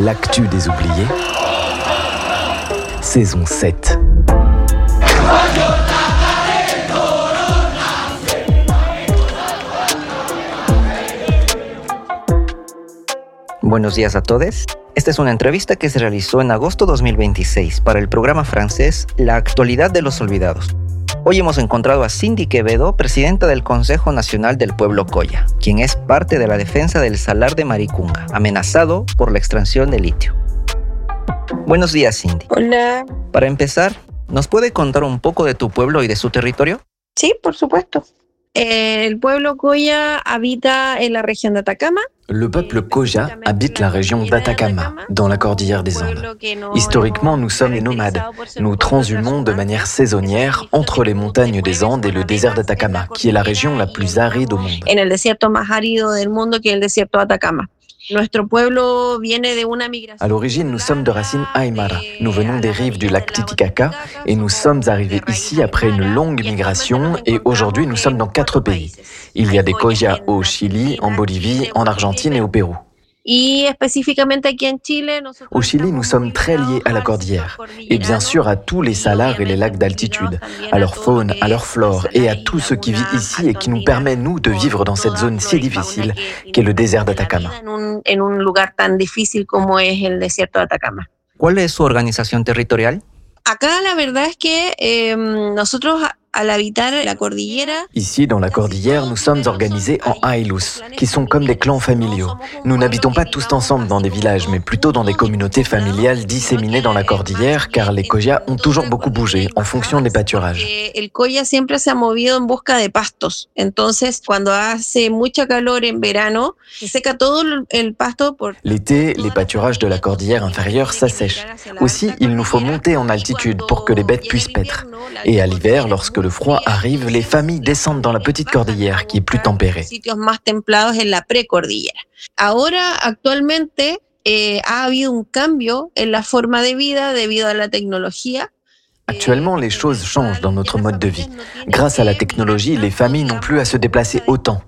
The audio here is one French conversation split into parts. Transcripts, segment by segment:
L'actu des oubliés, saison 7. Buenos días a todos. Esta es una entrevista que se realizó en agosto 2026 para el programa francés La Actualidad de los Olvidados. Hoy hemos encontrado a Cindy Quevedo, presidenta del Consejo Nacional del Pueblo Colla, quien es parte de la defensa del salar de Maricunga, amenazado por la extracción de litio. Buenos días, Cindy. Hola. Para empezar, ¿nos puede contar un poco de tu pueblo y de su territorio? Sí, por supuesto. El pueblo Colla habita en la región de Atacama. Le peuple Colla habite la région d'Atacama, dans la cordillère des Andes. Historiquement, nous sommes des nomades. Nous transhumons de manière saisonnière entre les montagnes des Andes et le désert d'Atacama, qui est la région la plus aride au monde. En el desierto más árido del mundo, que es el desierto de Atacama. Nuestro pueblo viene de una migración. À l'origine, nous sommes de racines aymara. Nous venons des rives du lac Titicaca et nous sommes arrivés ici après une longue migration et aujourd'hui nous sommes dans 4 pays. Il y a des Colla au Chili, en Bolivie, en Argentine et au Pérou. Y específicamente aquí en Chile, Au Chili, nous sommes très liés à la cordillère et bien sûr à tous les salars et les lacs d'altitude, à leur faune, à leur flore et à tout ce qui vit ici et qui nous permet, nous, de vivre dans cette zone si difficile qu'est le désert d'Atacama. En un lugar tan difícil como es el desierto de Atacama. ¿Cuál es su organización territorial? Acá la verdad es que nosotros al habitar la cordillera... Ici, dans la cordillère, nous sommes organisés en Ailus, qui sont comme des clans familiaux. Nous n'habitons pas tous ensemble dans des villages, mais plutôt dans des communautés familiales disséminées dans la cordillère, car les Colla ont toujours beaucoup bougé en fonction des pâturages. El Colla siempre se ha movido en busca de pastos. Entonces, cuando hace mucha calor en verano, se seca todo el pasto por... L'été, les pâturages de la cordillère inférieure s'assèchent. Aussi, il nous faut monter en altitude pour que les bêtes puissent paître. Et à l'hiver, lorsque le froid arrive, les familles descendent dans la petite cordillère qui est plus tempérée. Sitios más templados en la precordillera. Ahora, actualmente, ha habido un cambio en la forma de vida debido a la tecnología. Actuellement, les choses changent dans notre mode de vie. Grâce à la technologie, les familles n'ont plus à se déplacer autant.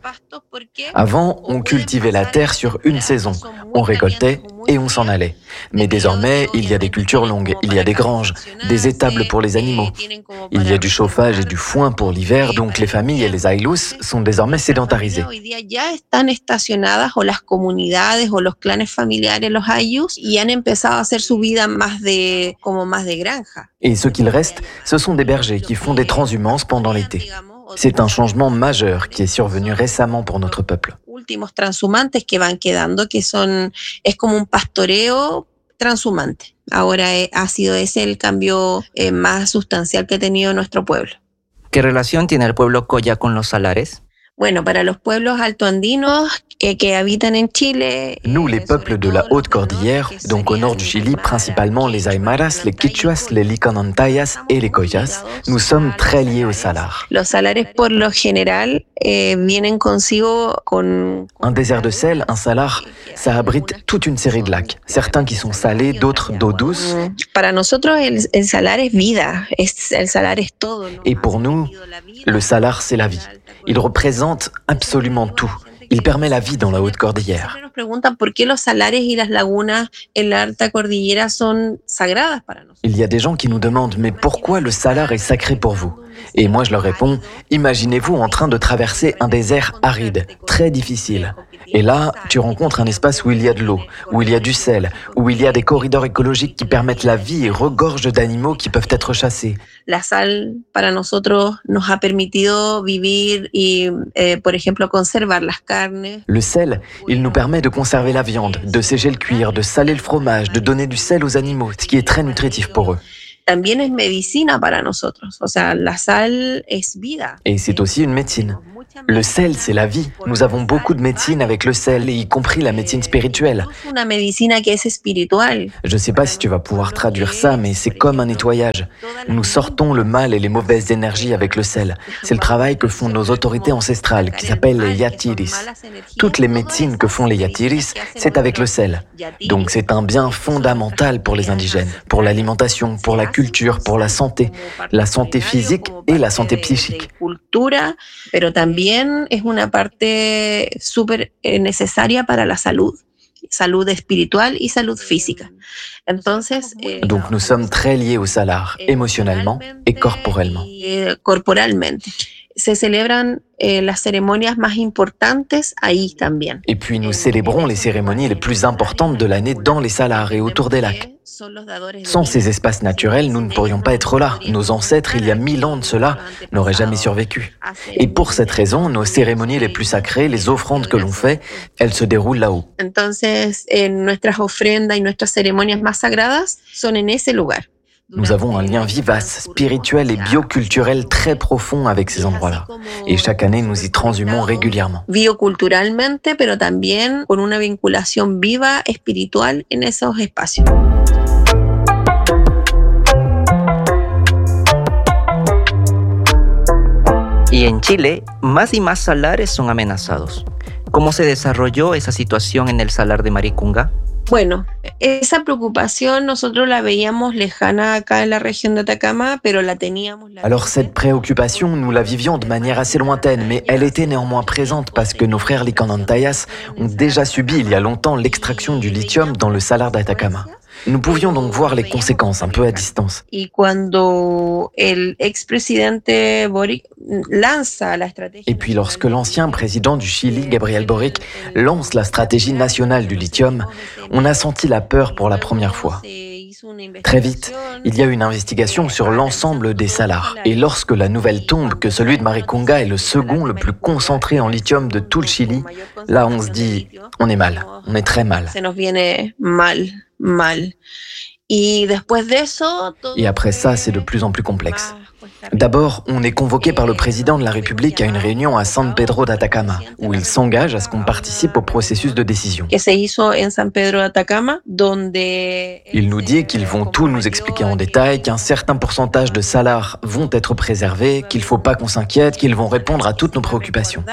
Avant, on cultivait la terre sur une saison. On récoltait et on s'en allait. Mais désormais, il y a des cultures longues, il y a des granges, des étables pour les animaux. Il y a du chauffage et du foin pour l'hiver, donc les familles et les aylus sont désormais sédentarisés. Hoy día ya están estacionadas o las comunidades o los clanes familiares, los ayllus, y han empezado a hacer su vida más de granja. Et ce qu'il reste, ce sont des bergers qui font des transhumances pendant l'été. C'est un changement majeur qui est survenu récemment pour notre peuple. Últimos transhumantes que van quedando, es como un pastoreo transhumante. Ahora ha sido ese el cambio más sustancial que ha tenido nuestro pueblo. ¿Qué relación tiene el pueblo Colla con los salares? Bueno, para los pueblos altoandinos que habitan en Chile... Nous, les peuples de la haute cordillère, donc au nord du Chili, principalement les Aymaras, les Quichuas, les Licanantayas et les Collas, nous sommes très liés aux salars. Los salares, por lo general, vienen consigo con... Un désert de sel, un salar, ça abrite toute une série de lacs. Certains qui sont salés, d'autres d'eau douce. Para nosotros, el salar es vida, el salar es todo. Et pour nous, le salar, c'est la vie. Il représente absolument tout. Il permet la vie dans la haute cordillère. Nos preguntan por qué los salares y las lagunas en la alta cordillera son sagradas para nosotros. Il y a des gens qui nous demandent « Mais pourquoi le salar est sacré pour vous ?» Et moi je leur réponds « Imaginez-vous en train de traverser un désert aride, très difficile. Et là, tu rencontres un espace où il y a de l'eau, où il y a du sel, où il y a des corridors écologiques qui permettent la vie et regorgent d'animaux qui peuvent être chassés. » La sal para nosotros nos ha permitido vivir y, por ejemplo, conservar las carnes. Le sel, il nous permet de conserver la viande, de sécher le cuir, de saler le fromage, de donner du sel aux animaux, ce qui est très nutritif pour eux. También es medicina para nosotros. O sea, la sal es vida. Et c'est aussi une médecine. Le sel, c'est la vie. Nous avons beaucoup de médecine avec le sel, y compris la médecine spirituelle. Una medicina que es espiritual. Je ne sais pas si tu vas pouvoir traduire ça, mais c'est comme un nettoyage. Nous sortons le mal et les mauvaises énergies avec le sel. C'est le travail que font nos autorités ancestrales, qui s'appellent les yatiris. Toutes les médecines que font les yatiris, c'est avec le sel. Donc c'est un bien fondamental pour les indigènes, pour l'alimentation, pour la culture, pour la santé physique et la santé psychique. Cultura, pero también es una parte súper necesaria para la salud. salud espiritual y salud física. Entonces, Donc nous sommes très liés au salar, émotionnellement et corporellement. Corporalmente. Se celebran las ceremonias más importantes ahí también. Et puis nous célébrons les cérémonies les plus importantes de l'année dans les salars et autour des lacs. Sans ces espaces naturels, nous ne pourrions pas être là. Nos ancêtres, il y a 1000 ans de cela, n'auraient jamais survécu. Et pour cette raison, nos cérémonies les plus sacrées, les offrandes que l'on fait, elles se déroulent là-haut. Entonces, nuestras ofrendas y nuestras ceremonias más sagradas son en ese lugar. Nous avons un lien vivace, spirituel et bioculturel très profond avec ces endroits-là. Et chaque année, nous y transhumons régulièrement. Bioculturalmente, pero también con una vinculación viva, espiritual en esos espacios. Y en Chile, más y más salares son amenazados. ¿Cómo se desarrolló esa situación en el salar de Maricunga? Bueno, esa preocupación nosotros la veíamos lejana acá en la región de Atacama, pero la teníamos. Alors cette préoccupation, nous la vivions de manière assez lointaine, mais elle était néanmoins présente parce que nos frères Licanantayas ont déjà subi il y a longtemps l'extraction du lithium dans le salar d'Atacama. Nous pouvions donc voir les conséquences un peu à distance. Y cuando el expresidente Boric lanza la stratégie. Et puis lorsque l'ancien président du Chili, Gabriel Boric, lance la stratégie nationale du lithium, on a senti la peur pour la première fois. Très vite, il y a eu une investigation sur l'ensemble des salars. Et lorsque la nouvelle tombe que celui de Maricunga est le second le plus concentré en lithium de tout le Chili, là on se dit, on est mal, on est très mal. Se nos viene mal. Et après ça, c'est de plus en plus complexe. D'abord, on est convoqué par le président de la République à une réunion à San Pedro d'Atacama, où il s'engage à ce qu'on participe au processus de décision. Il nous dit qu'ils vont tout nous expliquer en détail, qu'un certain pourcentage de salars vont être préservés, qu'il ne faut pas qu'on s'inquiète, qu'ils vont répondre à toutes nos préoccupations.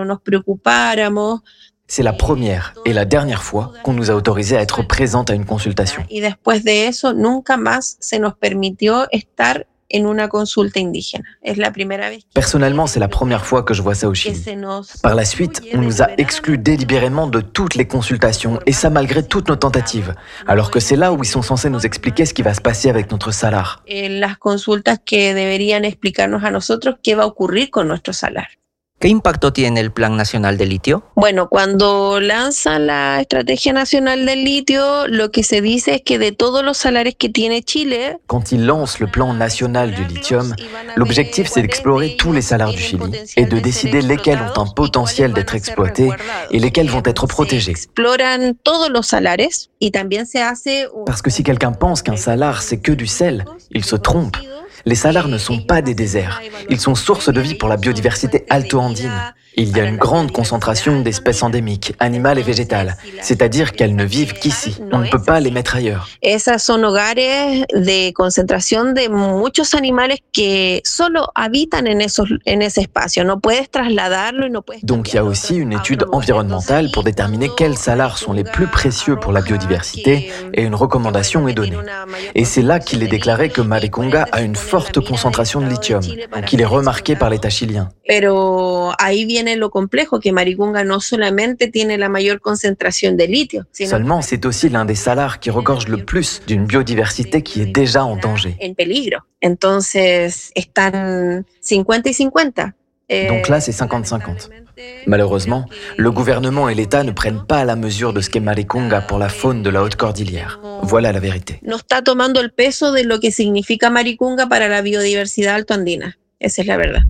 C'est la première et la dernière fois qu'on nous a autorisé à être présente à une consultation. Y después de eso, nunca más se nos permitió estar en una consulta indígena. Es la primera vez. Personnellement, c'est la première fois que je vois ça au Chili. Par la suite, on nous a exclus délibérément de toutes les consultations, et ça malgré toutes nos tentatives, alors que c'est là où ils sont censés nous expliquer ce qui va se passer avec notre salar. Las consultas que deberían explicarnos a nosotros qué va a ocurrir con nuestro salar. ¿Qué impacto tiene el Plan Nacional de Litio? Bueno, cuando lanza la Estrategia Nacional del Litio, lo que se dice es que de todos los salares que tiene Chile... Quand il lance le plan national du lithium, l'objectif c'est d'explorer tous les salars du Chili et de décider lesquels ont un potentiel d'être exploités et lesquels vont être protégés. Exploran todos los salares y también se hace... Parce que si quelqu'un pense qu'un salar c'est que du sel, il se trompe. Les salars ne sont pas des déserts. Ils sont source de vie pour la biodiversité alto-andine. Il y a une grande concentration d'espèces endémiques, animales et végétales. C'est-à-dire qu'elles ne vivent qu'ici. On ne peut pas les mettre ailleurs. Esas son hogares de concentración de muchos animales que solo habitan en ese espacio. No puedes trasladarlo y no puedes... Donc il y a aussi une étude environnementale pour déterminer quels salars sont les plus précieux pour la biodiversité et une recommandation est donnée. Et c'est là qu'il est déclaré que Maricunga a une forte concentration de lithium, donc il est remarqué par l'État chilien. Pero ahí viene lo complejo, que Maricunga no solamente tiene la mayor concentración de litio. Seulement, c'est aussi l'un des salars qui regorge le plus d'une biodiversité qui est déjà en danger. En peligro. Entonces, están 50 y 50. Donc là, c'est 50-50. Malheureusement, le gouvernement et l'État ne prennent pas la mesure de ce qu'est Maricunga pour la faune de la haute cordillère. Voilà la vérité. No está tomando el peso de lo que significa Maricunga para la biodiversidad altoandina. Esa es la verdad.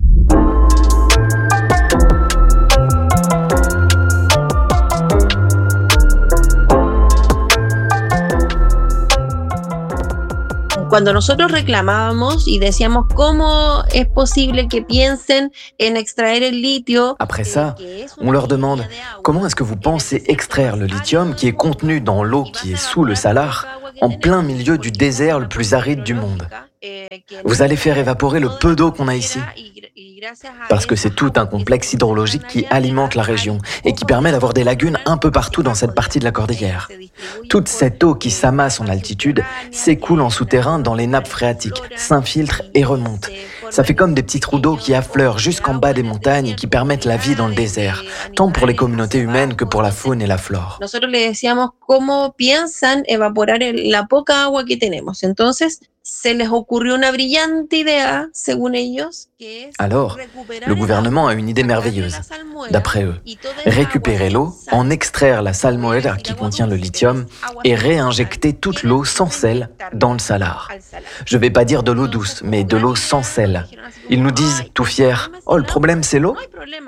Cuando nosotros reclamábamos y decíamos cómo es posible que piensen en extraer el litio. Après ça, on leur demande comment est-ce que vous pensez extraire le lithium qui est contenu dans l'eau qui est sous le salar, en plein milieu du désert le plus aride du monde. Vous allez faire évaporer le peu d'eau qu'on a ici. Parce que c'est tout un complexe hydrologique qui alimente la région et qui permet d'avoir des lagunes un peu partout dans cette partie de la cordillère. Toute cette eau qui s'amasse en altitude s'écoule en souterrain dans les nappes phréatiques, s'infiltre et remonte. Ça fait comme des petits trous d'eau qui affleurent jusqu'en bas des montagnes et qui permettent la vie dans le désert, tant pour les communautés humaines que pour la faune et la flore. Nosotros le decíamos cómo piensan evaporar la poca agua que tenemos. Entonces, se les ocurrió una brillante idea, según ellos, que es Alors, le gouvernement a une idée merveilleuse, d'après eux. Récupérer l'eau, en extraire la salmoera qui contient le lithium et réinjecter toute l'eau sans sel dans le salar. Je vais pas dire de l'eau douce, mais de l'eau sans sel. Ils nous disent, tout fiers, « Oh, le problème c'est l'eau ?»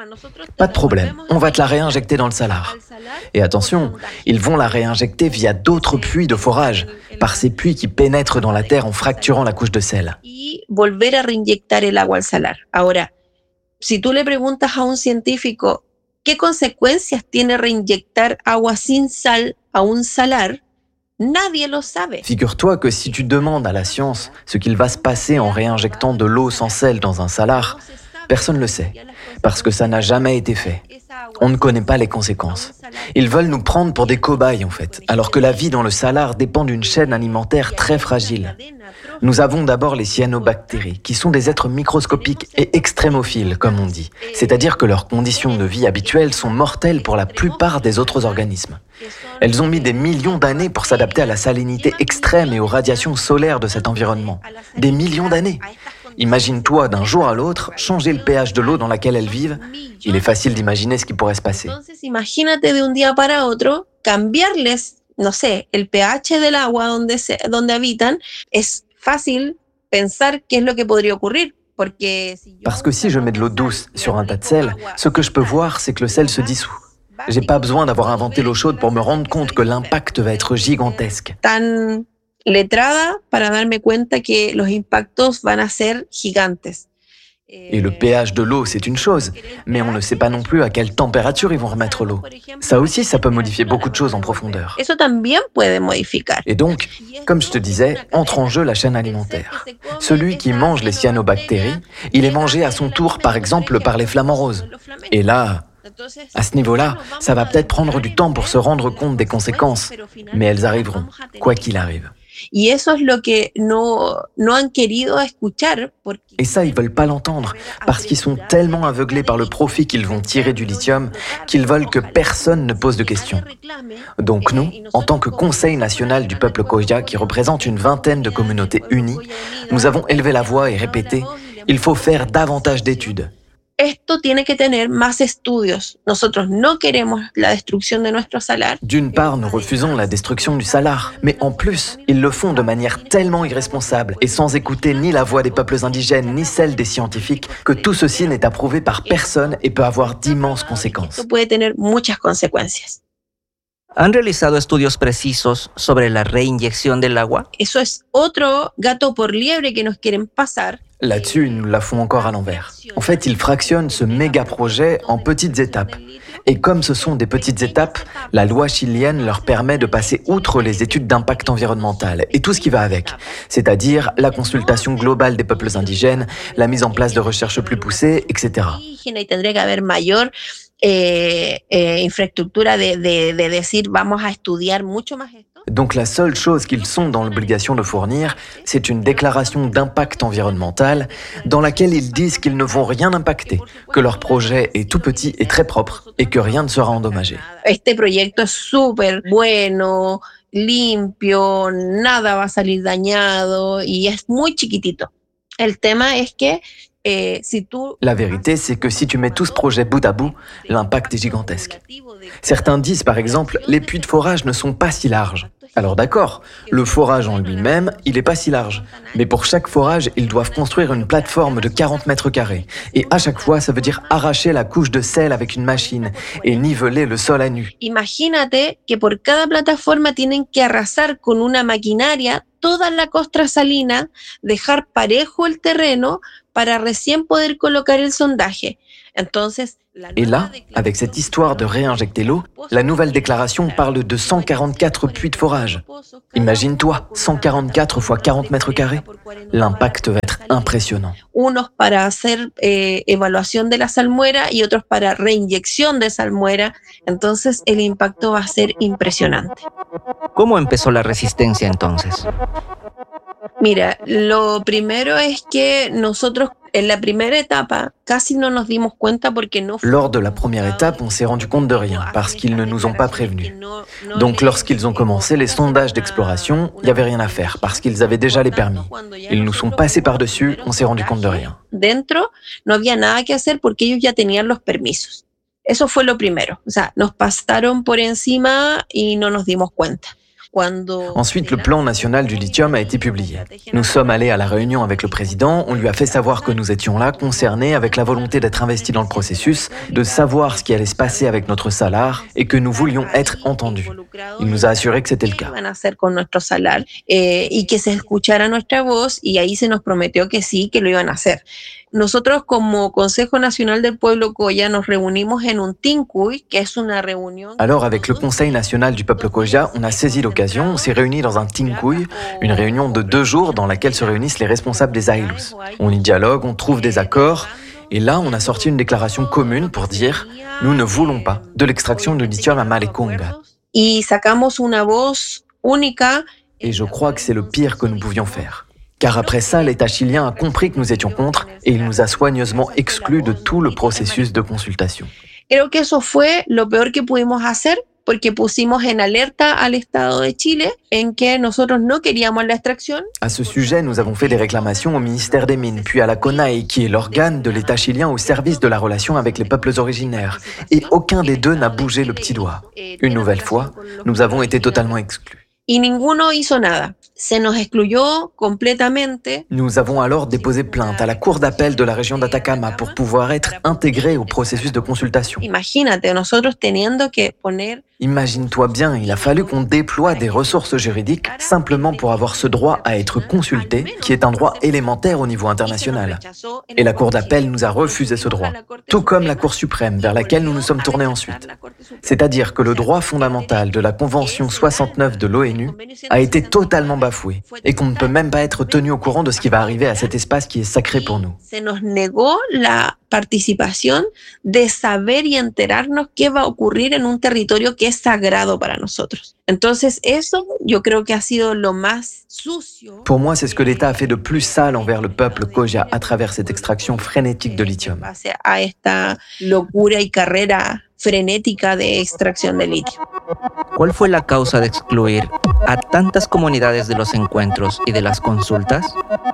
Pas de problème, on va te la réinjecter dans le salar. Et attention, ils vont la réinjecter via d'autres puits de forage, par ces puits qui pénètrent dans la terre en fracturant la couche de sel. Y volver a reinyectar el agua al salar. Ahora, si tú le preguntas a un científico qué consecuencias tiene reinyectar agua sin sal a un salar, nadie lo sabe. Figure-toi que si tu demandes à la science ce qu'il va se passer en réinjectant de l'eau sans sel dans un salar, personne ne le sait, parce que ça n'a jamais été fait. On ne connaît pas les conséquences. Ils veulent nous prendre pour des cobayes en fait, alors que la vie dans le salar dépend d'une chaîne alimentaire très fragile. Nous avons d'abord les cyanobactéries, qui sont des êtres microscopiques et extrémophiles, comme on dit. C'est-à-dire que leurs conditions de vie habituelles sont mortelles pour la plupart des autres organismes. Elles ont mis des millions d'années pour s'adapter à la salinité extrême et aux radiations solaires de cet environnement. Des millions d'années. Imagine-toi d'un jour à l'autre changer le pH de l'eau dans laquelle elles vivent. Il est facile d'imaginer ce qui pourrait se passer. Entonces, imagínate de un día para otro cambiarles, no sé, el pH del agua donde habitan. Es fácil pensar qué es lo que podría ocurrir. Parce que si je mets de l'eau douce sur un tas de sel, ce que je peux voir, c'est que le sel se dissout. J'ai pas besoin d'avoir inventé l'eau chaude pour me rendre compte que l'impact va être gigantesque. Tan letrada para darme cuenta que los impactos van a ser gigantes. Et le pH de l'eau, c'est une chose, mais on ne sait pas non plus à quelle température ils vont remettre l'eau. Ça aussi, ça peut modifier beaucoup de choses en profondeur. Eso también puede modificar. Et donc, comme je te disais, entre en jeu la chaîne alimentaire. Celui qui mange les cyanobactéries, il est mangé à son tour, par exemple, par les flamants roses. Et là, à ce niveau-là, ça va peut-être prendre du temps pour se rendre compte des conséquences, mais elles arriveront, quoi qu'il arrive. Y eso es lo que no han querido escuchar. Et ça, ils veulent pas l'entendre, parce qu'ils sont tellement aveuglés par le profit qu'ils vont tirer du lithium, qu'ils veulent que personne ne pose de questions. Donc nous, en tant que Conseil national du peuple Coya, qui représente une vingtaine de communautés unies, nous avons élevé la voix et répété « Il faut faire davantage d'études ». Esto tiene que tener más estudios. Nosotros no queremos la destrucción de nuestro salar. D'une part, nous refusons la destruction du salar, mais en plus, ils le font de manière tellement irresponsable et sans écouter ni la voix des peuples indigènes ni celle des scientifiques que tout ceci n'est approuvé par personne et peut avoir d'immenses conséquences. Esto puede tener muchas consecuencias. ¿Han realizado estudios precisos sobre la reinyección del agua? Eso es otro gato por liebre que nos quieren pasar. Là-dessus, ils nous la font encore à l'envers. En fait, ils fractionnent ce méga projet en petites étapes. Et comme ce sont des petites étapes, la loi chilienne leur permet de passer outre les études d'impact environnemental et tout ce qui va avec, c'est-à-dire la consultation globale des peuples indigènes, la mise en place de recherches plus poussées, etc. Y tendría que haber mayor infraestructura de decir vamos a estudiar mucho más esto. Donc la seule chose qu'ils sont dans l'obligation de fournir, c'est une déclaration d'impact environnemental dans laquelle ils disent qu'ils ne vont rien impacter, que leur projet est tout petit et très propre et que rien ne sera endommagé. Este proyecto es súper bueno, limpio, nada va a salir dañado y es muy chiquitito. El tema es que La vérité, c'est que si tu mets tout ce projet bout à bout, l'impact est gigantesque. Certains disent par exemple, les puits de forage ne sont pas si larges. Alors d'accord, le forage en lui-même, il n'est pas si large. Mais pour chaque forage, ils doivent construire une plateforme de 40 mètres carrés. Et à chaque fois, ça veut dire arracher la couche de sel avec une machine et niveler le sol à nu. Imagínate que por cada plataforma tienen que arrasar con una maquinaria toda la costra salina, dejar parejo el terreno para recién poder colocar el sondaje. Entonces, et là, avec cette histoire de réinjecter l'eau, la nouvelle déclaration parle de 144 puits de forage. Imagine-toi, 144 fois 40 mètres carrés. L'impact va être impressionnant. Unos para hacer evaluación de la salmuera y otros para reinyección de salmuera. Entonces, el impacto va a ser impresionante. ¿Cómo empezó la resistencia entonces? Mira, lo primero es que nosotros en la primera etapa casi no nos dimos cuenta porque no Lors de la première étape, on s'est rendu compte de rien parce qu'ils ne nous ont pas prévenus. Donc lorsqu'ils ont commencé les sondages d'exploration, il n'y avait rien à faire parce qu'ils avaient déjà les permis. Ils nous sont passés par-dessus, on s'est rendu compte de rien. Dentro no había nada que hacer porque ellos ya tenían los permisos. Eso fue lo primero. O sea, nos pasaron por encima y no nos dimos cuenta. Ensuite, le plan national du lithium a été publié. Nous sommes allés à la réunion avec le président, on lui a fait savoir que nous étions là, concernés, avec la volonté d'être investis dans le processus, de savoir ce qui allait se passer avec notre salaire et que nous voulions être entendus. Il nous a assuré que c'était le cas. Y que se escuchara nuestra voz y ahí se nos prometió que sí, que lo iban a hacer. Nosotros como Consejo Nacional del Pueblo Colla nos reunimos en un Tincuy, que es una reunión... Alors avec le Conseil national du peuple Colla, on a saisi l'occasion, on s'est réunis dans un Tincuy, une réunion de 2 jours dans laquelle se réunissent les responsables des Aylus. On y dialogue, on trouve des accords, et là on a sorti une déclaration commune pour dire « Nous ne voulons pas de l'extraction de lithium à Maleconga ». Y sacamos una voz única. Et je crois que c'est le pire que nous pouvions faire. Car après ça, l'État chilien a compris que nous étions contre et il nous a soigneusement exclus de tout le processus de consultation. Creo que eso fue lo peor que pudimos hacer porque pusimos en alerta al Estado de Chile en que nosotros no queríamos la extracción. À ce sujet, nous avons fait des réclamations au ministère des Mines, puis à la CONAIE, qui est l'organe de l'État chilien au service de la relation avec les peuples originaires. Et aucun des deux n'a bougé le petit doigt. Une nouvelle fois, nous avons été totalement exclus. Y ninguno hizo nada. Se nos excluyó completamente. Nous avons alors déposé plainte à la Cour d'appel de la région d'Atacama pour pouvoir être intégrés au processus de consultation. Imagínate, nosotros teniendo que poner... Imagine-toi bien, il a fallu qu'on déploie des ressources juridiques simplement pour avoir ce droit à être consulté, qui est un droit élémentaire au niveau international. Et la Cour d'appel nous a refusé ce droit, tout comme la Cour suprême vers laquelle nous nous sommes tournés ensuite. C'est-à-dire que le droit fondamental de la Convention 69 de l'ONU a été totalement bafoué et qu'on ne peut même pas être tenu au courant de ce qui va arriver à cet espace qui est sacré pour nous. Se nos negó la participación de saber y enterarnos qué va a ocurrir en un territorio que es sagrado para nosotros. Entonces eso yo creo que ha sido lo más sucio. Pour moi, c'est ce que l'État a fait de plus sale envers le peuple Colla à travers cette extraction frénétique de lithium. A esta locura y carrera frenética de extracción de litio. ¿Cuál fue la causa de excluir a tantas comunidades de los encuentros y de las consultas?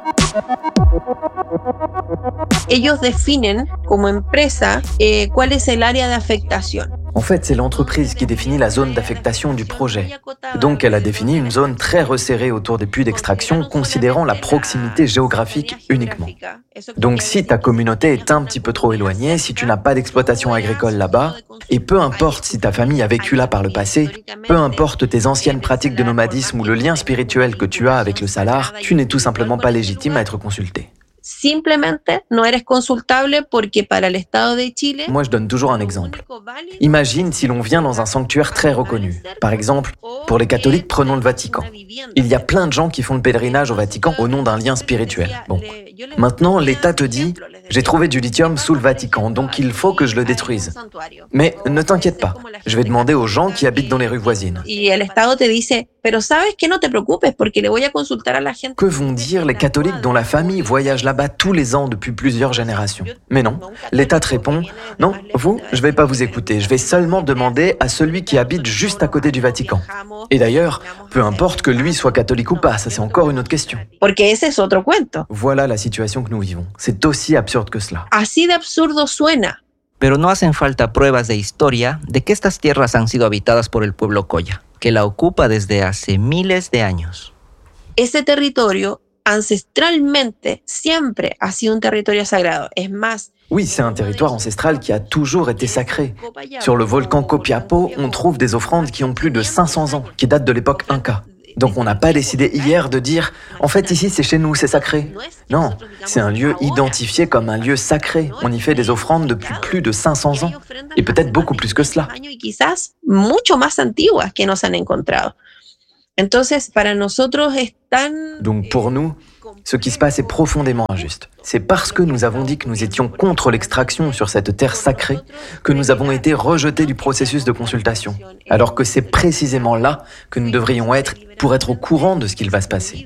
Ellos definen como empresa cuál es el área de afectación. En fait, c'est l'entreprise qui définit la zone d'affectation du projet. Donc, elle a défini une zone très resserrée autour des puits d'extraction, considérant la proximité géographique uniquement. Donc, si ta communauté est un petit peu trop éloignée, si tu n'as pas d'exploitation agricole là-bas, et peu importe si ta famille a vécu là par le passé, peu importe tes anciennes pratiques de nomadisme ou le lien spirituel que tu as avec le salar, tu n'es tout simplement pas légitime à être consulté. Simplemente no eres consultable porque para el Estado de Chile... Moi, je donne toujours un exemple. Imagine si l'on vient dans un sanctuaire très reconnu. Par exemple, pour les catholiques, prenons le Vatican. Il y a plein de gens qui font le pèlerinage au Vatican au nom d'un lien spirituel. Bon. Maintenant, l'État te dit « J'ai trouvé du lithium sous le Vatican, donc il faut que je le détruise. » Mais ne t'inquiète pas, je vais demander aux gens qui habitent dans les rues voisines. Y el Estado te dice « Pero sabes que no te preocupes porque le voy a consultar a la gente. » Que vont dire les catholiques dont la famille voyage là-bas tous les ans depuis plusieurs générations? Mais non, l'État te répond « Non, vous, je vais pas vous écouter, je vais seulement demander à celui qui habite juste à côté du Vatican. » Et d'ailleurs, peu importe que lui soit catholique ou pas, ça c'est encore une autre question. Porque ese es otro cuento. Voilà la situation que nous vivons. C'est aussi absurde que cela. Así de absurdo suena. Pero no hacen falta pruebas de historia de que estas tierras han sido habitadas por el pueblo Colla, que la ocupa desde hace miles de años. Ese territorio ancestralmente siempre ha sido un territorio sagrado. Es más, oui, c'est un territoire ancestral qui a toujours été sacré. Sur le volcan Copiapó, on trouve des offrandes qui ont plus de 500 ans, qui datent de l'époque Inca. Donc on n'a pas décidé hier de dire « En fait, ici, c'est chez nous, c'est sacré ». Non, c'est un lieu identifié comme un lieu sacré. On y fait des offrandes depuis plus de 500 ans. Et peut-être beaucoup plus que cela. Quizás mucho más antiguas que nos han encontrado. Entonces, para nosotros es tan... Donc pour nous, ce qui se passe est profondément injuste. C'est parce que nous avons dit que nous étions contre l'extraction sur cette terre sacrée que nous avons été rejetés du processus de consultation, alors que c'est précisément là que nous devrions être pour être au courant de ce qu'il va se passer.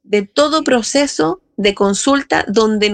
de todo proceso de consulta donde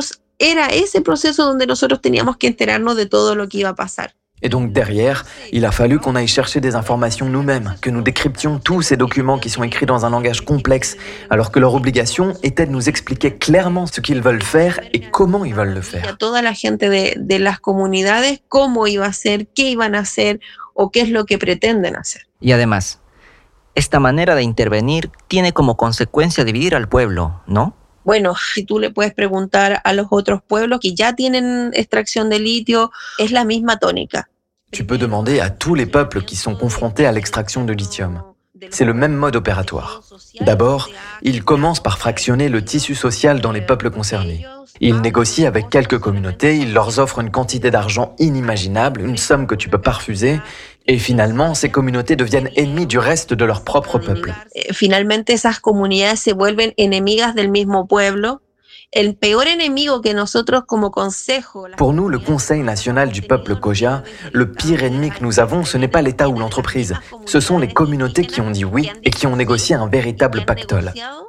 era ese proceso donde nosotros teníamos que enterarnos de todo lo que iba a pasar. Et donc derrière, il a fallu qu'on aille chercher des informations nous-mêmes, que nous décryptions tous ces documents qui sont écrits dans un langage complexe, alors que leur obligation était de nous expliquer clairement ce qu'ils veulent faire et comment ils veulent le Y a faire. toda la gente de las comunidades cómo iba a ser, qué iban a hacer o qué es lo que pretenden hacer. Y además, esta manera de intervenir tiene como consecuencia dividir al pueblo, ¿no? Bueno, si tú le puedes preguntar a los otros pueblos que ya tienen extracción de litio, es la misma tónica. Tu peux demander à tous les peuples qui sont confrontés à l'extraction de lithium. C'est le même mode opératoire. D'abord, ils commencent par fractionner le tissu social dans les peuples concernés. Ils négocient avec quelques communautés, ils leur offrent une quantité d'argent inimaginable, une somme que tu peux pas refuser, et finalement, ces communautés deviennent ennemies du reste de leur propre peuple. Finalmente esas comunidades se vuelven enemigas del mismo pueblo. El peor enemigo que nosotros como consejo... Pour nous, le Conseil national du peuple Khoja, le pire ennemi que nous avons, ce n'est pas l'État ou l'entreprise. Ce sont les communautés qui ont dit oui et qui ont négocié un véritable pactole.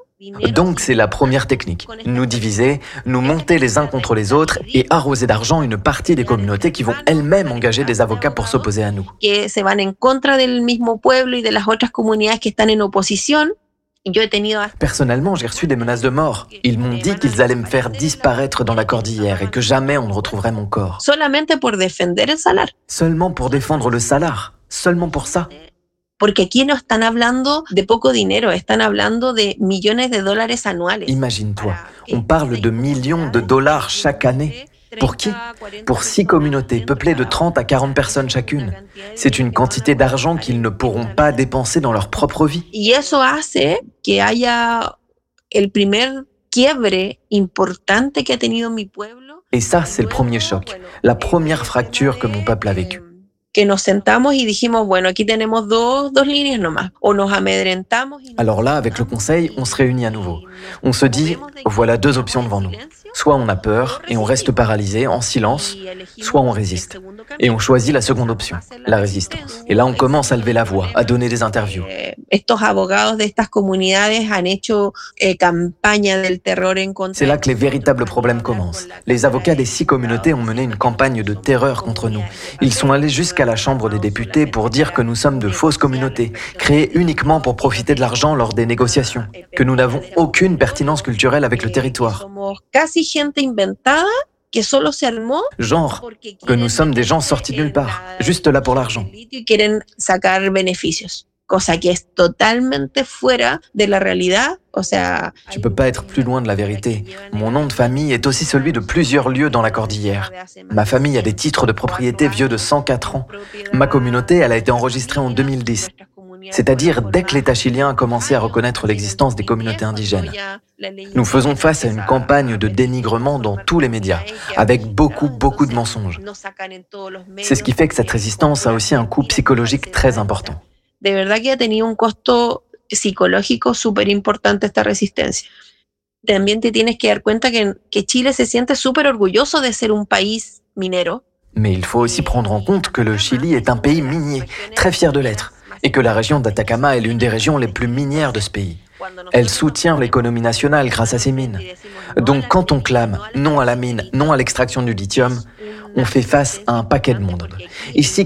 Donc c'est la première technique. Nous diviser, nous monter les uns contre les autres et arroser d'argent une partie des communautés qui vont elles-mêmes engager des avocats pour s'opposer à nous. Que se van en contra del mismo pueblo y de las otras comunidades que están en oposición. Yo he tenido... Personnellement, j'ai reçu des menaces de mort. Ils m'ont dit qu'ils allaient me faire disparaître dans la cordillère et que jamais on ne retrouverait mon corps. Solamente por defender el salar. Seulement pour défendre le salar. Seulement pour ça. Porque aquí no están hablando de poco dinero, están hablando de millones de dólares anuales. Imagine-toi, on parle de millions de dollars chaque année. Pour qui? Pour 6 communautés peuplées de 30 à 40 personnes chacune. C'est une quantité d'argent qu'ils ne pourront pas dépenser dans leur propre vie. Y eso hace que haya el primer quiebre importante que ha tenido mi pueblo. Et ça, c'est le premier choc, la première fracture que mon peuple a vécue. Que nos sentamos y dijimos, bueno, aquí tenemos dos líneas nomás. O nos amedrentamos. Alors là, avec le conseil, on se réunit à nouveau. On se dit, voilà 2 options devant nous. Soit on a peur et on reste paralysé, en silence, soit on résiste. Et on choisit la seconde option, la résistance. Et là, on commence à lever la voix, à donner des interviews. Estos abogados de estas comunidades han hecho campaña del terror en contra. C'est là que les véritables problèmes commencent. Les avocats des 6 communautés ont mené une campagne de terreur contre nous. Ils sont allés jusqu'à la Chambre des députés pour dire que nous sommes de fausses communautés, créées uniquement pour profiter de l'argent lors des négociations, que nous n'avons aucune pertinence culturelle avec le territoire. Somos casi gente inventada que solo se armó. Genre que nous sommes des gens sortis de nulle part, juste là pour l'argent. Y quieren sacar beneficios, cosa que es totalmente fuera de la realidad. O sea, Tu peux pas être plus loin de la vérité. Mon nom de famille est aussi celui de plusieurs lieux dans la cordillère. Ma famille a des titres de propriété vieux de 104 ans. Ma communauté, elle a été enregistrée en 2010. C'est-à-dire dès que l'État chilien a commencé à reconnaître l'existence des communautés indigènes. Nous faisons face à une campagne de dénigrement dans tous les médias, avec beaucoup de mensonges. C'est ce qui fait que cette résistance a aussi un coût psychologique très important. De verdad que ha tenido un costo psicológico súper importante esta resistencia. También te tienes que dar cuenta que Chile se siente súper orgulloso de ser un país minero. Mais il faut aussi prendre en compte que le Chili est un pays minier, très fier de l'être, et que la région d'Atacama est l'une des régions les plus minières de ce pays. Elle soutient l'économie nationale grâce à ses mines. Donc quand on clame non à la mine, non à l'extraction du lithium, on fait face à un paquet de monde. Ici,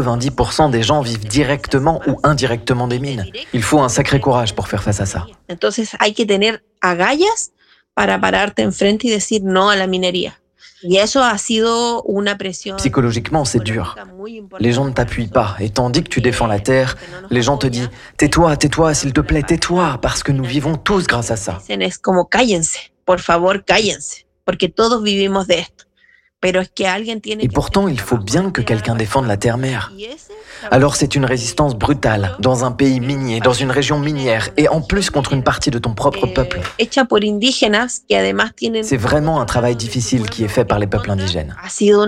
90% des gens vivent directement ou indirectement des mines. Il faut un sacré courage pour faire face à ça. Entonces hay que tener agallas para pararte enfrente y decir no a la minería. Y eso ha sido una presión. Psychologiquement, c'est dur. Les gens ne t'appuient pas, et tandis que tu défends la terre, les gens te disent « Tais-toi, tais-toi, s'il te plaît, tais-toi, parce que nous vivons tous grâce à ça. » Es como cállense, por favor, cállense, porque todos vivimos de esto. Pero es que alguien tiene. Et pourtant, il faut bien que quelqu'un défende la terre-mère. Alors c'est une résistance brutale, dans un pays minier, dans une région minière, et en plus contre une partie de ton propre peuple. Hecha por indígenas que además tienen. C'est vraiment un travail difficile qui est fait par les peuples indigènes. Ha sido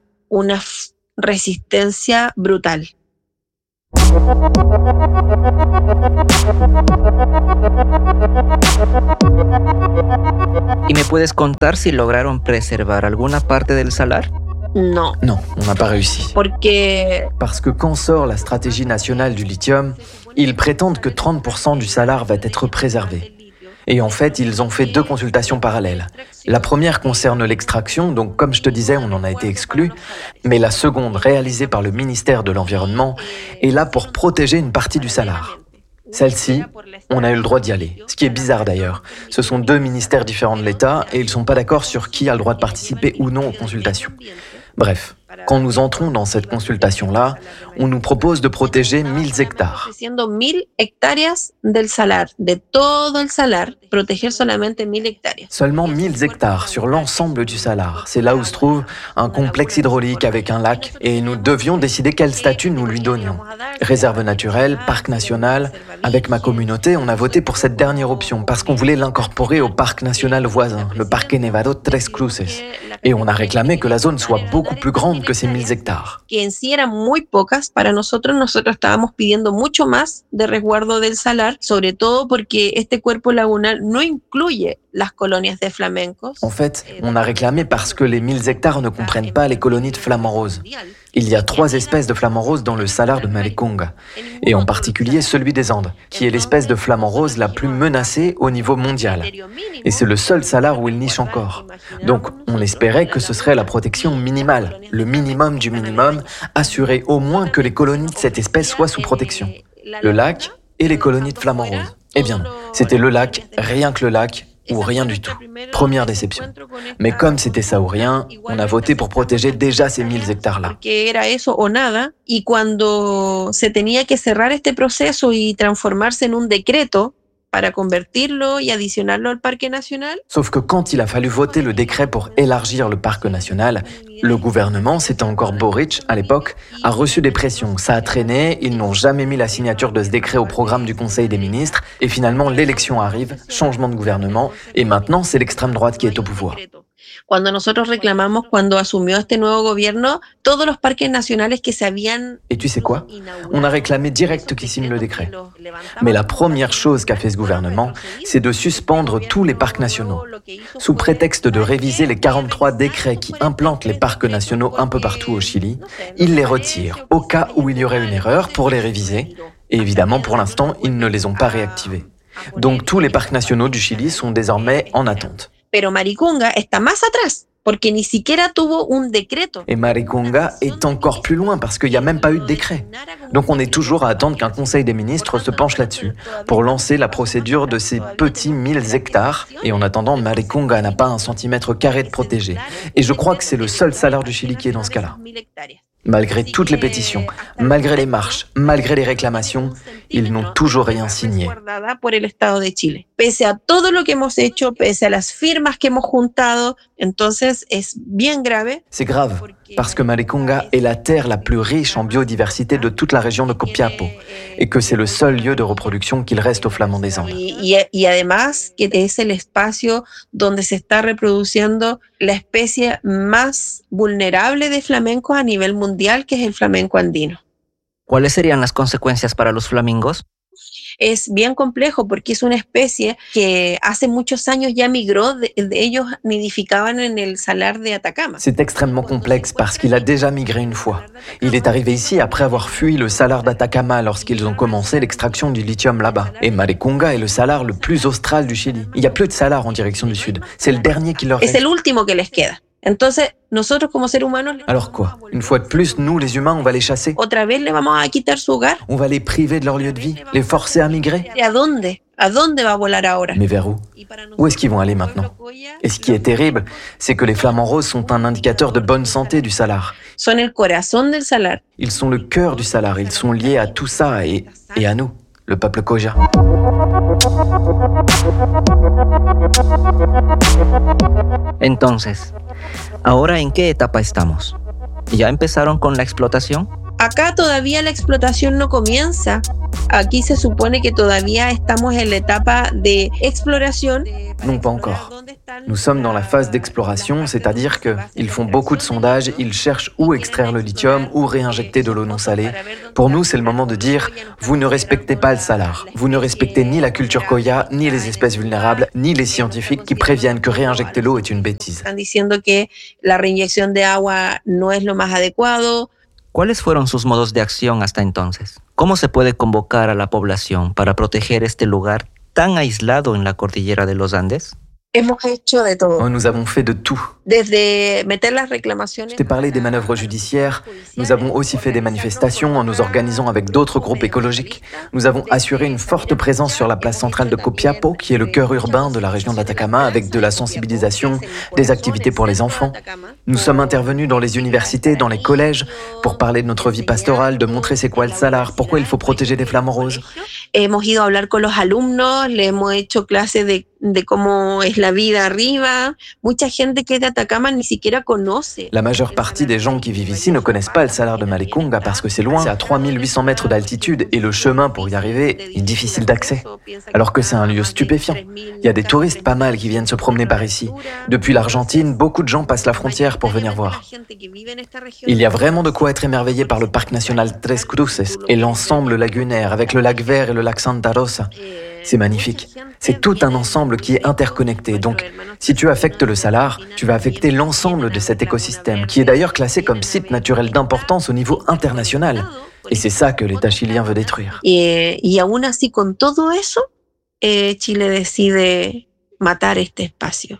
una resistencia brutal. ¿Y me puedes contar si lograron preservar alguna parte del salar? No. Non, on n'a pas réussi. Porque Parce que quand sort la stratégie nationale du lithium, ils prétendent que 30% du salar va être préservé. Et en fait, ils ont fait 2 consultations parallèles. La première concerne l'extraction, donc comme je te disais, on en a été exclu, mais la seconde, réalisée par le ministère de l'Environnement, est là pour protéger une partie du salar. Celle-ci, on a eu le droit d'y aller, ce qui est bizarre d'ailleurs. Ce sont 2 ministères différents de l'État et ils ne sont pas d'accord sur qui a le droit de participer ou non aux consultations. Bref, quand nous entrons dans cette consultation-là, on nous propose de protéger 1000 hectares. 1000 hectáreas del salar, de todo el salar, proteger solamente 1000 hectáreas. Seulement 1000 hectares sur l'ensemble du salar. C'est là où se trouve un complexe hydraulique avec un lac et nous devions décider quel statut nous lui donnions. Réserve naturelle, parc national. Avec ma communauté, on a voté pour cette dernière option parce qu'on voulait l'incorporer au parc national voisin, le Parque Nevado Tres Cruces. Et on a réclamé que la zone soit beaucoup plus grande que ces 1000 hectares. Que en sí eran muy pocas para nosotros estábamos pidiendo mucho más de resguardo del salar, sobre todo porque este cuerpo lagunal no incluye las colonias de flamencos. En fait, on a réclamé parce que les 1000 hectares ne comprennent pas les colonies de flamants roses. Il y a 3 espèces de flamants roses dans le salar de Maricunga, et en particulier celui des Andes, qui est l'espèce de flamant rose la plus menacée au niveau mondial. Et c'est le seul salar où il niche encore. Donc, on espérait que ce serait la protection minimale, le minimum du minimum, assurer au moins que les colonies de cette espèce soient sous protection. Le lac et les colonies de flamants roses. Eh bien, c'était le lac, rien que le lac, ou rien du tout. Première déception. Mais comme c'était ça ou rien, on a voté pour protéger déjà ces 1000 hectares-là. Era eso o nada, y cuando se tenía que cerrar este proceso y transformarse en un decreto para convertirlo y adicionarlo al Parque Nacional. Sauf que quand il a fallu voter le décret pour élargir le parc national, le gouvernement, c'était encore Boric à l'époque, a reçu des pressions. Ça a traîné, ils n'ont jamais mis la signature de ce décret au programme du Conseil des ministres, et finalement l'élection arrive, changement de gouvernement, et maintenant c'est l'extrême droite qui est au pouvoir. Cuando nosotros reclamamos, cuando asumió este nuevo gobierno, todos los parques nacionales que se habían... Et tu sais quoi? On a réclamé direct qu'ils signent le décret. Mais la première chose qu'a fait ce gouvernement, c'est de suspendre tous les parcs nationaux. Sous prétexte de réviser les 43 décrets qui implantent les parcs nationaux un peu partout au Chili, il les retire au cas où il y aurait une erreur pour les réviser. Et évidemment, pour l'instant, ils ne les ont pas réactivés. Donc tous les parcs nationaux du Chili sont désormais en attente. Pero Maricunga está más atrás, porque ni siquiera tuvo un decreto. Et Maricunga est encore plus loin parce qu'il n'y a même pas eu de décret. Donc on est toujours à attendre qu'un conseil des ministres se penche là-dessus pour lancer la procédure de ces petits 1000 hectares. Et en attendant, Maricunga n'a pas 1 centimètre carré de protégé. Et je crois que c'est le seul salar du Chili qui est dans ce cas-là. Malgré toutes les pétitions, malgré les marches, malgré les réclamations, ils n'ont toujours rien signé. Pese a todo lo que hemos hecho, pese a las firmas que hemos juntado, entonces es bien grave. C'est grave, parce que Maricunga est la terre la plus riche en biodiversité de toute la région de Copiapó, et que c'est le seul lieu de reproduction qu'il reste aux Flamands des Andes. Y además que es el espacio donde se está reproduciendo la especie más vulnerable de flamencos a nivel mundial, que es el flamenco andino. ¿Cuáles serían las consecuencias para los flamingos? Es bien complejo porque es una especie que hace muchos años ya migró, ellos nidificaban en el salar de Atacama. C'est extrêmement complexe parce qu'il a déjà migré une fois. Il est arrivé ici après avoir fui le salar d'Atacama lorsqu'ils ont commencé l'extraction du lithium là-bas. Et Maricunga est le salar le plus austral du Chili. Il n'y a plus de salar en direction du sud. C'est le dernier qui leur reste. Es el último que les queda. Entonces, nosotros como seres humanos... Alors quoi? Une fois de plus, nous, les humains, on va les chasser? Otra vez le vamos a quitar su hogar. On va les priver de leur lieu de vie? Les forcer à migrer? ¿A dónde? ¿A dónde va a volar ahora? Mais vers où? Où est-ce qu'ils vont aller maintenant? Et ce qui est terrible, c'est que les flamants roses sont un indicateur de bonne santé du salar. Son el corazón del salar. Ils sont le cœur du salar, ils sont liés à tout ça et à nous, le peuple Coya. Entonces, ¿ahora en qué etapa estamos? ¿Ya empezaron con la explotación? Acá todavía la explotación no comienza. Aquí se supone que todavía estamos en la etapa de exploración. Non, pas encore. Nous sommes dans la phase d'exploration, c'est-à-dire qu'ils font beaucoup de sondages, ils cherchent où extraire le lithium, où réinjecter de l'eau non salée. Pour nous, c'est le moment de dire « Vous ne respectez pas le salar. Vous ne respectez ni la culture Coya, ni les espèces vulnérables, ni les scientifiques qui préviennent que réinjecter l'eau est une bêtise. » Están diciendo que la reinyección de agua no es lo más adecuado. ¿Cuáles fueron sus modos de acción hasta entonces? ¿Cómo se puede convocar a la población para proteger este lugar tan aislado en la cordillera de los Andes? Hemos hecho de todo. Oh, nous avons fait de tout. Desde meter las reclamaciones. Je t'ai parlé des manœuvres judiciaires. Nous avons aussi fait des manifestations en nous organisant avec d'autres groupes écologiques. Nous avons assuré une forte présence sur la place centrale de Copiapo, qui est le cœur urbain de la région d'Atacama, avec de la sensibilisation, des activités pour les enfants. Nous sommes intervenus dans les universités, dans les collèges, pour parler de notre vie pastorale, de montrer c'est quoi le salar, pourquoi il faut protéger les flamants roses. Hemos ido a hablar con los alumnos, le hemos hecho clases de cómo es la vida arriba. Mucha gente que es de Atacama ni siquiera conoce. La majeure partie des gens qui vivent ici ne connaissent pas le salar de Malikunga parce que c'est loin, c'est à 3800 mètres d'altitude et le chemin pour y arriver est difficile d'accès. Alors que c'est un lieu stupéfiant. Il y a des touristes pas mal qui viennent se promener par ici. Depuis l'Argentine, beaucoup de gens passent la frontière pour venir voir. Il y a vraiment de quoi être émerveillé par le parc national Tres Cruces et l'ensemble lagunaire avec le lac Vert et le lac Santa Rosa. C'est magnifique. C'est tout un ensemble qui est interconnecté. Donc, si tu affectes le salar, tu vas affecter l'ensemble de cet écosystème, qui est d'ailleurs classé comme site naturel d'importance au niveau international. Et c'est ça que l'État chilien veut détruire. Y aún así, con todo eso, Chile decide matar este espacio.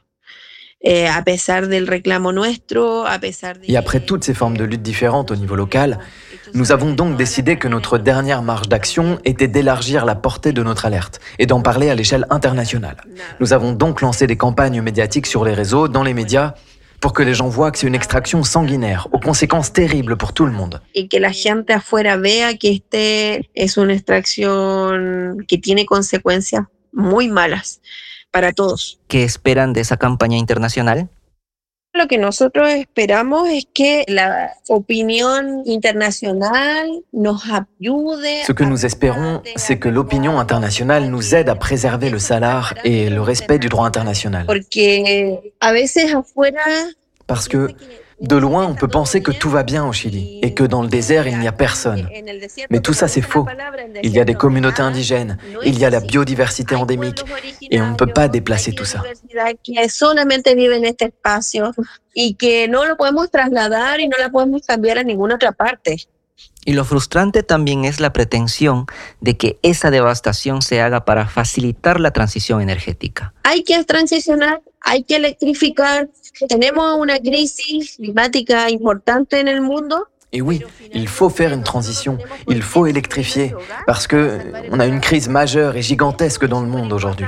A pesar del reclamo nuestro, a pesar de... Et après toutes ces formes de lutte différentes au niveau local, nous avons donc décidé que notre dernière marge d'action était d'élargir la portée de notre alerte et d'en parler à l'échelle internationale. Nous avons donc lancé des campagnes médiatiques sur les réseaux, dans les médias, pour que les gens voient que c'est une extraction sanguinaire, aux conséquences terribles pour tout le monde. Y que la gente afuera vea que es una extracción que tiene consecuencias muy malas para todos. ¿Qué esperan de esa campaña internacional? Lo que nosotros esperamos es que la opinión internacional nos ayude. Ce que nous espérons, c'est que l'opinion internationale nous aide à préserver le salar et le respect du droit international. Porque a veces afuera. Parce que de loin, on peut penser que tout va bien au Chili et que dans le désert, il n'y a personne. Mais tout ça, c'est faux. Il y a des communautés indigènes, il y a la biodiversité endémique et on ne peut pas déplacer tout ça. Que solamente vive en este espacio y que no lo podemos trasladar y no la podemos cambiar a ninguna otra parte. Y lo frustrante también es la pretensión de que esa devastación se haga para facilitar la transición energética. Hay que transicionar, hay que electrificar. Tenemos una crisis climática importante en el mundo. Et oui, il faut faire une transition, il faut électrifier, parce qu'on a une crise majeure et gigantesque dans le monde aujourd'hui.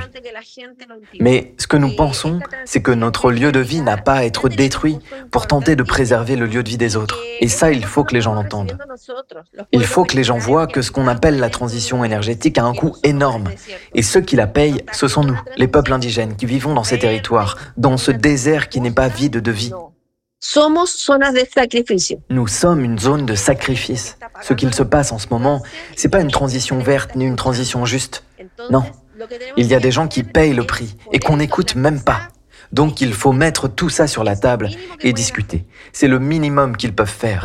Mais ce que nous pensons, c'est que notre lieu de vie n'a pas à être détruit pour tenter de préserver le lieu de vie des autres. Et ça, il faut que les gens l'entendent. Il faut que les gens voient que ce qu'on appelle la transition énergétique a un coût énorme. Et ceux qui la payent, ce sont nous, les peuples indigènes qui vivons dans ces territoires, dans ce désert qui n'est pas vide de vie. Somos zonas de sacrificio. Nous sommes une zone de sacrifice. Ce qu'il se passe en ce moment, c'est pas une transition verte ni une transition juste. Non. Il y a des gens qui payent le prix et qu'on n'écoute même pas. Donc il faut mettre tout ça sur la table et discuter. C'est le minimum qu'ils peuvent faire.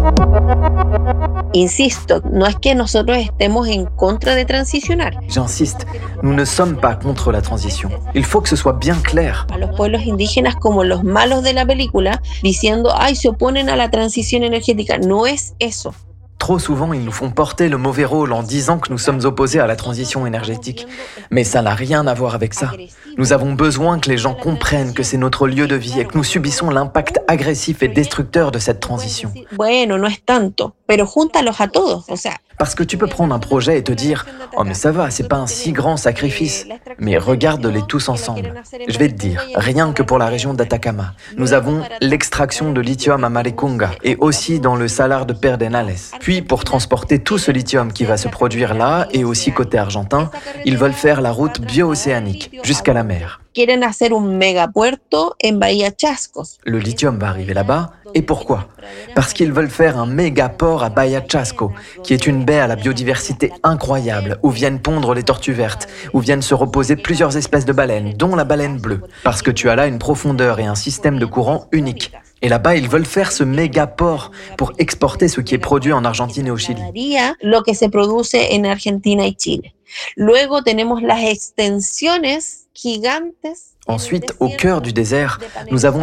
Insisto, no es que nosotros estemos en contra de transicionar. J'insiste, nous ne sommes pas contre la transition. Il faut que ce soit bien clair. A los pueblos indígenas como los malos de la película, diciendo, ay, se oponen a la transición energética. No es eso. Trop souvent, ils nous font porter le mauvais rôle en disant que nous sommes opposés à la transition énergétique. Mais ça n'a rien à voir avec ça. Nous avons besoin que les gens comprennent que c'est notre lieu de vie et que nous subissons l'impact agressif et destructeur de cette transition. Bueno, no es tanto, pero júntalos a todos, o sea. Parce que tu peux prendre un projet et te dire « Oh mais ça va, c'est pas un si grand sacrifice. » Mais regarde-les tous ensemble. Je vais te dire, rien que pour la région d'Atacama, nous avons l'extraction de lithium à Malikunga et aussi dans le salar de Pedernales. Puis pour transporter tout ce lithium qui va se produire là et aussi côté argentin, ils veulent faire la route bio-océanique jusqu'à la mer. Quieren hacer un megapuerto en Bahía Chascos. Le lithium va arriver là-bas. Et pourquoi? Parce qu'ils veulent faire un méga port à Bahía Chasco, qui est une baie à la biodiversité incroyable, où viennent pondre les tortues vertes, où viennent se reposer plusieurs espèces de baleines, dont la baleine bleue. Parce que tu as là une profondeur et un système de courant unique. Et là-bas, ils veulent faire ce méga port pour exporter ce qui est produit en Argentine et au Chili. Lo que se produce en Argentina y Chile. Luego tenemos las extensiones gigantes. Ensuite, au cœur du désert, nous avons